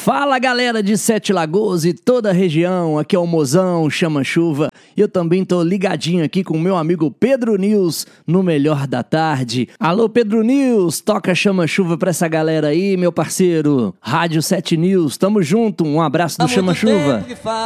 Fala galera de Sete Lagoas e toda a região, aqui é o Mozão, Chama Chuva. Eu também tô ligadinho aqui com o meu amigo Pedro News no Melhor da Tarde. Alô Pedro News, toca Chama Chuva pra essa galera aí, meu parceiro. Rádio 7 News, tamo junto, um abraço do Chama Chuva.